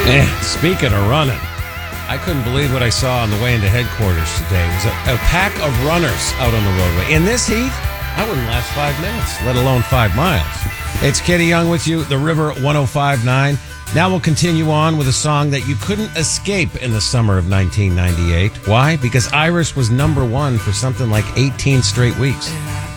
Speaking of running, I couldn't believe what I saw on the way into headquarters today. It was a pack of runners out on the roadway. In this heat, I wouldn't last 5 minutes, let alone 5 miles. It's Kenny Young with you, The River 105.9. Now we'll continue on with a song that you couldn't escape in the summer of 1998. Why? Because Iris was number one for something like 18 straight weeks.